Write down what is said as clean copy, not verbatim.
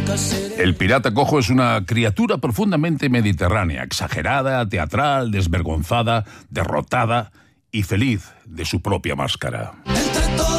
El pirata cojo es una criatura profundamente mediterránea, exagerada, teatral, desvergonzada, derrotada y feliz de su propia máscara.